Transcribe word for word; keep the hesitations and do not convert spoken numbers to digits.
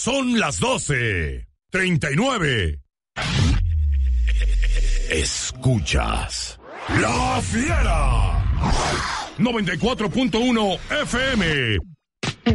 son las doce treinta y nueve. Escuchas La Fiera noventa y cuatro punto uno F M